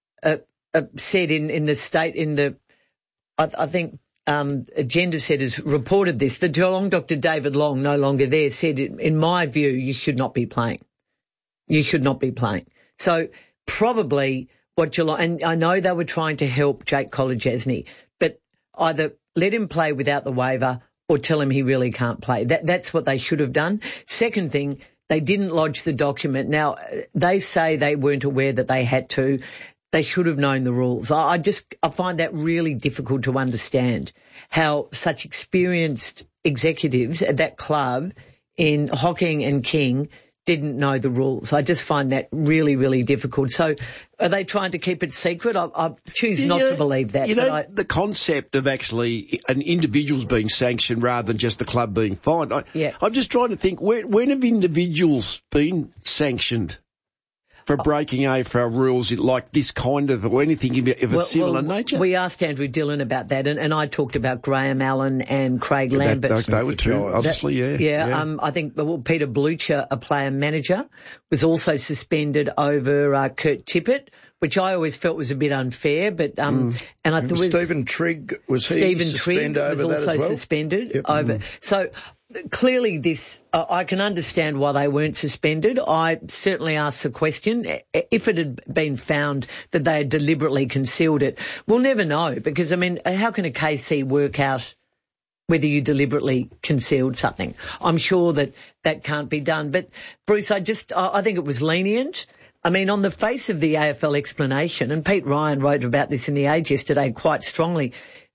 said in the state, I think Agenda said, has reported this. The Geelong doctor, David Long, no longer there, said, in my view, you should not be playing. You should not be playing. So probably what Geelong, and I know they were trying to help Jake Kolodjasny, but either let him play without the waiver or tell him he really can't play. That's what they should have done. Second thing, they didn't lodge the document. Now, they say they weren't aware that they had to. They should have known the rules. I find that really difficult to understand, how such experienced executives at that club in Hocking and King didn't know the rules. I just find that really, really difficult. So are they trying to keep it secret? I choose not to believe that. The concept of actually an individual's being sanctioned rather than just the club being fined. I'm just trying to think, when have individuals been sanctioned for breaking AFL rules like this kind of, or anything of a similar nature? We asked Andrew Dillon about that, and I talked about Graham Allen and Craig Lambert. They were too, obviously, yeah. I think Peter Blucher, a player manager, was also suspended over Kurt Tippett, which I always felt was a bit unfair, but and I thought Stephen Trigg was also suspended over. So clearly this, I can understand why they weren't suspended. I certainly asked the question, if it had been found that they had deliberately concealed it. We'll never know, because, I mean, how can a KC work out whether you deliberately concealed something? I'm sure that can't be done. But, Bruce, I think it was lenient. I mean, on the face of the AFL explanation, and Pete Ryan wrote about this in The Age yesterday quite strongly,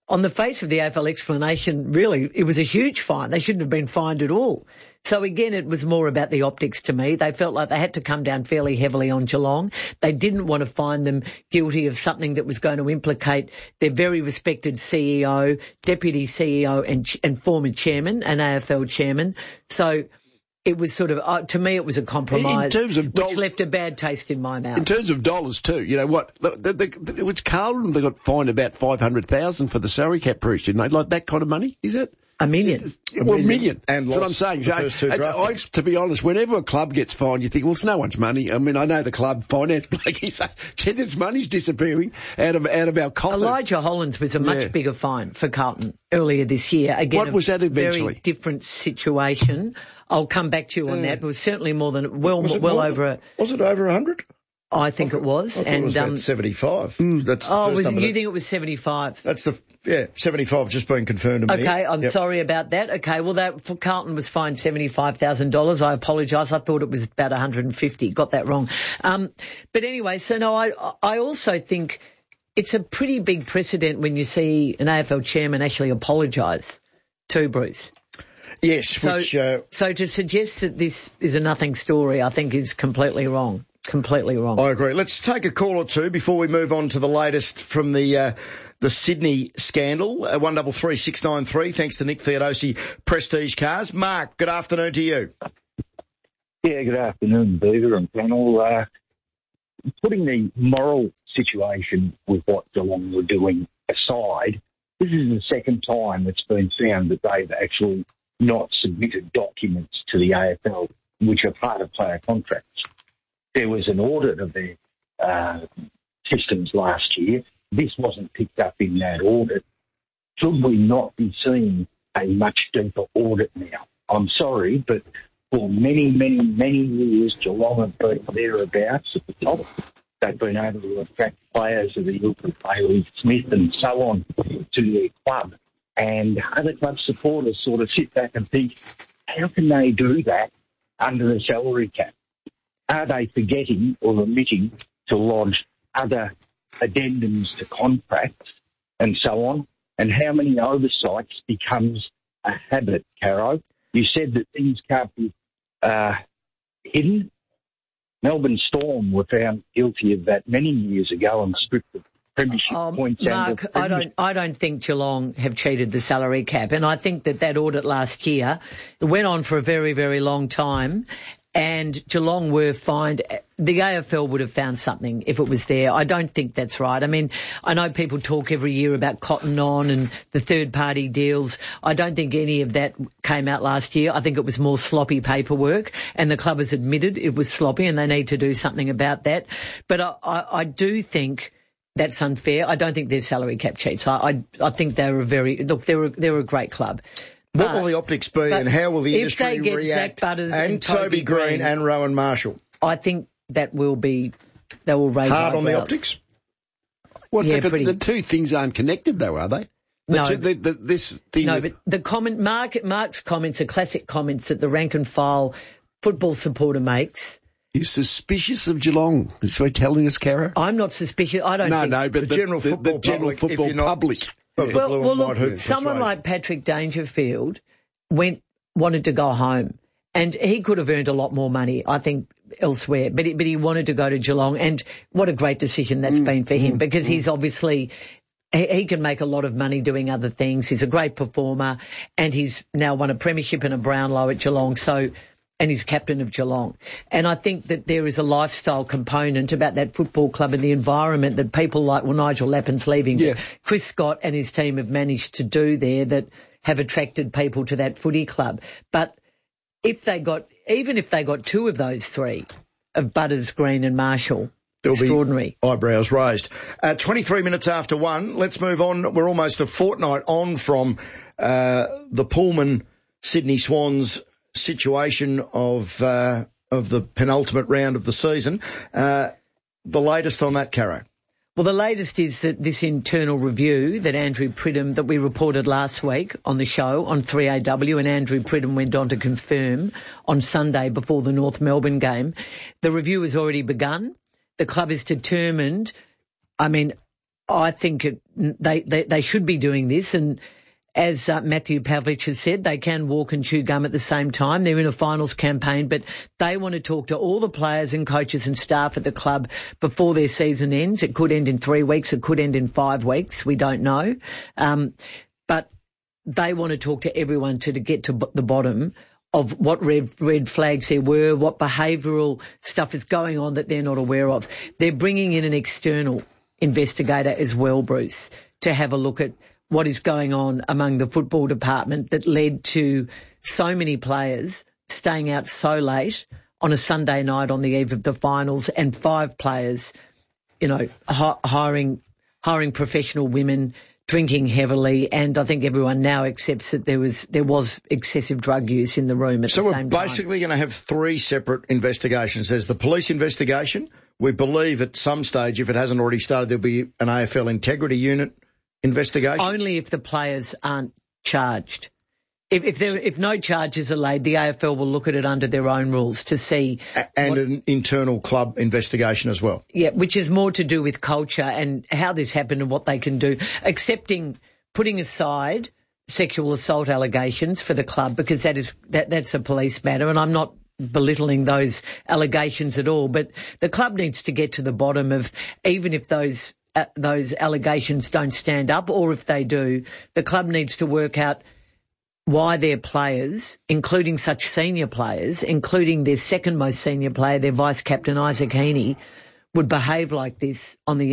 on the face of the AFL explanation, really, it was a huge fine. They shouldn't have been fined at all. So again, it was more about the optics to me. They felt like they had to come down fairly heavily on Geelong. They didn't want to find them guilty of something that was going to implicate their very respected CEO, deputy CEO and former chairman, an AFL chairman. So it was sort of, to me, it was a compromise, which left a bad taste in my mouth. In terms of dollars too, you know what? It was Carlton, they got fined about $500,000 for the salary cap breach, didn't they? Like that kind of money, is it? $1 million. Well, $1 million. And that's what I'm saying. The first two draft to be honest, whenever a club gets fined, you think, well, it's no one's money. I mean, I know the club finance, like he's saying, its money's disappearing out of our coffers. Elijah Hollands was a much bigger fine for Carlton earlier this year. Again, what was that eventually? Very different situation. I'll come back to you on that, but it was certainly more than well over. Was it over 100? I think it was. It was about 75. That's you think it was 75? That's 75 just been confirmed to me. Okay, I'm sorry about that. Okay, well, for Carlton was fined $75,000. I apologise. I thought it was about 150. Got that wrong. But anyway, so no, I also think it's a pretty big precedent when you see an AFL chairman actually apologise to Bruce. Yes. So to suggest that this is a nothing story, I think is completely wrong. Completely wrong. I agree. Let's take a call or two before we move on to the latest from the Sydney scandal. 133 693. Thanks to Nick Theodosi, Prestige Cars. Mark, good afternoon to you. Yeah, good afternoon, Beaver and panel. Putting the moral situation with what Geelong were doing aside, this is the second time it's been found that they've actually not submitted documents to the AFL which are part of player contracts. There was an audit of their systems last year. This wasn't picked up in that audit. Should we not be seeing a much deeper audit now? I'm sorry, but for many, many, many years, Geelong have been thereabouts at the top. They've been able to attract players of the ilk of Bailey Smith and so on to their club. And other club supporters sort of sit back and think, how can they do that under the salary cap? Are they forgetting or omitting to lodge other addendums to contracts and so on? And how many oversights becomes a habit, Caro? You said that things can't be hidden. Melbourne Storm were found guilty of that many years ago and stripped the premiership points out. Mark, I don't think Geelong have cheated the salary cap, and I think that audit last year went on for a very, very long time. And Geelong were fined. The AFL would have found something if it was there. I don't think that's right. I mean, I know people talk every year about Cotton On and the third-party deals. I don't think any of that came out last year. I think it was more sloppy paperwork, and the club has admitted it was sloppy and they need to do something about that. But I do think that's unfair. I don't think they're salary cap cheats. I think they're a great club. What will the optics be and how will the industry react? Zach Butters and Toby Green and Rowan Marshall. I think they will raise hard on the optics. The two things aren't connected though, are they? But the comment, Mark's comments are classic comments that the rank and file football supporter makes. You're suspicious of Geelong. That's what you're telling us, Caro? I'm not suspicious. I don't think. No, but the general football public. Well, look, someone like Patrick Dangerfield wanted to go home, and he could have earned a lot more money, I think, elsewhere. But he wanted to go to Geelong, and what a great decision that's been for him, because he's obviously he can make a lot of money doing other things. He's a great performer, and he's now won a premiership and a Brownlow at Geelong. And he's captain of Geelong. And I think that there is a lifestyle component about that football club and the environment that people like, Nigel Lappin's leaving. Yeah. Chris Scott and his team have managed to do there that have attracted people to that footy club. But even if they got two of those three, of Butters, Green and Marshall, there'll extraordinary. Be eyebrows raised. 23 minutes after 1, let's move on. We're almost a fortnight on from the Pullman Sydney Swans situation of the penultimate round of the season. The latest on that, Caro? Well, the latest is that this internal review that Andrew Pridham, that we reported last week on the show on 3AW, and Andrew Pridham went on to confirm on Sunday before the North Melbourne game, the review has already begun. The club is determined, I think they should be doing this, and as Matthew Pavlich has said, they can walk and chew gum at the same time. They're in a finals campaign, but they want to talk to all the players and coaches and staff at the club before their season ends. It could end in 3 weeks. It could end in 5 weeks. We don't know. But they want to talk to everyone to get to the bottom of what red flags there were, what behavioural stuff is going on that they're not aware of. They're bringing in an external investigator as well, Bruce, to have a look at what is going on among the football department that led to so many players staying out so late on a Sunday night on the eve of the finals, and 5 players, hiring professional women, drinking heavily, and I think everyone now accepts that there was excessive drug use in the room at the same time. So we're basically going to have 3 separate investigations. There's the police investigation. We believe at some stage, if it hasn't already started, there'll be an AFL integrity unit investigation? Only if the players aren't charged. If no charges are laid, the AFL will look at it under their own rules to see. And an internal club investigation as well. Yeah, which is more to do with culture and how this happened and what they can do. Putting aside sexual assault allegations for the club, because that's a police matter, and I'm not belittling those allegations at all, but the club needs to get to the bottom of, even if those allegations don't stand up, or if they do, the club needs to work out why their players, including such senior players, including their second most senior player, their vice captain Isaac Heaney, would behave like this on the